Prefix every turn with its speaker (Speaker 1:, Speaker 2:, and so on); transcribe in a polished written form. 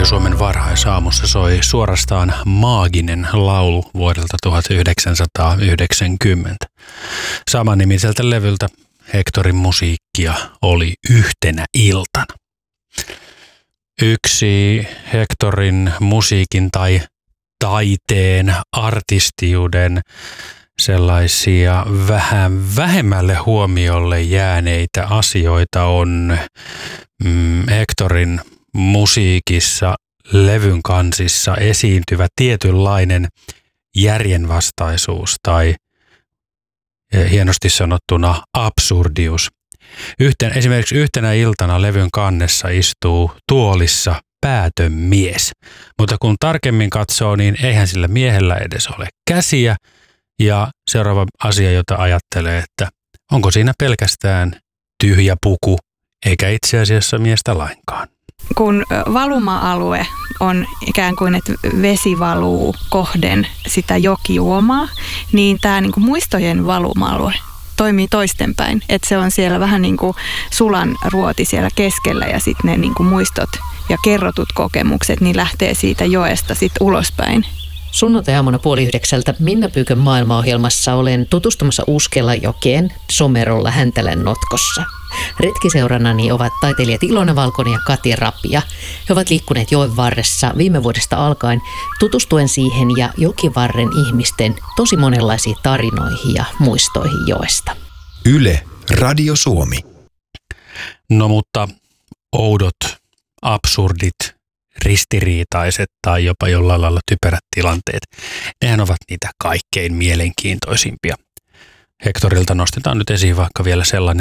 Speaker 1: Radio Suomen varhaisaamussa soi suorastaan maaginen laulu vuodelta 1990. Samanimiseltä levyltä Hectorin musiikkia oli Yhtenä iltana. Yksi Hectorin musiikin tai taiteen, artistiuden sellaisia vähän vähemmälle huomiolle jääneitä asioita on Hectorin musiikissa, levyn kansissa esiintyvä tietynlainen järjenvastaisuus hienosti sanottuna absurdius. Esimerkiksi Yhtenä iltana levyn kannessa istuu tuolissa päätön mies, mutta kun tarkemmin katsoo, niin eihän sillä miehellä edes ole käsiä. Ja seuraava asia, jota ajattelee, että onko siinä pelkästään tyhjä puku, eikä itse asiassa miestä lainkaan.
Speaker 2: Kun valuma-alue on ikään kuin, että vesi valuu kohden sitä jokijuomaa, niin tämä niin kuin muistojen valuma-alue toimii toistenpäin. Että se on siellä vähän niin kuin sulan ruoti siellä keskellä ja sitten ne niin kuin muistot ja kerrotut kokemukset niin lähtee siitä joesta sitten ulospäin.
Speaker 3: Sunnuntai-aamuna 8:30 Minna Pyykön maailmaohjelmassa olen tutustumassa Uuskelajokeen Somerolla Häntälän notkossa. Retkiseurannani ovat taiteilijat Ilona Valkonen ja Kati Rapia. He ovat liikkuneet joen varressa viime vuodesta alkaen tutustuen siihen ja jokivarren ihmisten tosi monenlaisiin tarinoihin ja muistoihin joesta.
Speaker 4: Yle, Radio Suomi.
Speaker 1: No mutta oudot, absurdit, ristiriitaiset tai jopa jollain lailla typerät tilanteet, nehän ovat niitä kaikkein mielenkiintoisimpia. Hectorilta nostetaan nyt esiin vaikka vielä sellainen